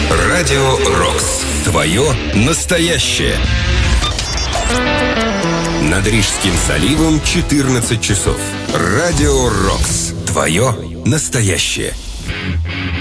Радио Рокс. Твое настоящее. Над Рижским заливом 14 часов. Радио Рокс. Твое настоящее.